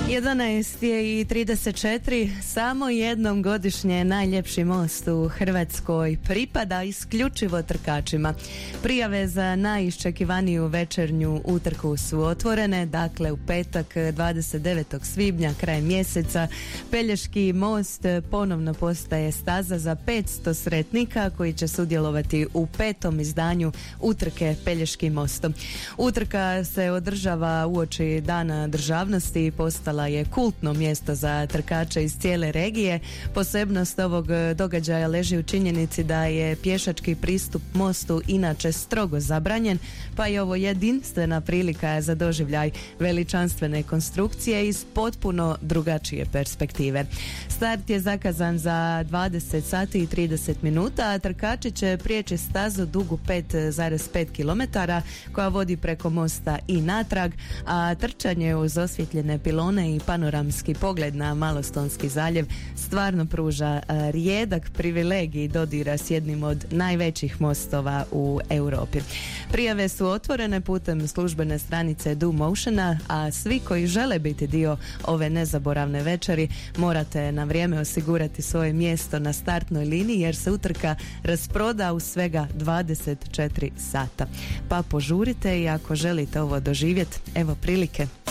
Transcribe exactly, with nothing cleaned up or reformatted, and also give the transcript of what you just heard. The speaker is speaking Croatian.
jedanaest je i trideset četiri, samo jednom godišnje najljepši most u Hrvatskoj pripada isključivo trkačima. Prijave za najiščekivaniju večernju utrku su otvorene, dakle u petak dvadeset devetog svibnja, kraj mjeseca, Pelješki most ponovno postaje staza za petsto sretnika koji će sudjelovati u petom izdanju utrke Pelješkim mostom. Utrka se održava uoči Dana državnosti i postala je kultno mjesto za trkače iz cijele regije. Posebnost ovog događaja leži u činjenici da je pješački pristup mostu inače strogo zabranjen, pa je ovo jedinstvena prilika za doživljaj veličanstvene konstrukcije iz potpuno drugačije perspektive. Start je zakazan za dvadeset sati i trideset minuta, a trkači će prijeći stazu dugu pet zarez pet kilometara koja vodi preko mosta i natrag, a trčanje uz osvjetljene pilone i panoramski pogled na Malostonski zaljev stvarno pruža rijedak privilegij dodira s jednim od najvećih mostova u Europi. Prijave su otvorene putem službene stranice Do Motiona, a svi koji žele biti dio ove nezaboravne večeri morate na vrijeme osigurati svoje mjesto na startnoj liniji jer se utrka rasproda u svega dvadeset četiri sata. Pa požurite i ako želite ovo doživjeti, evo prilike.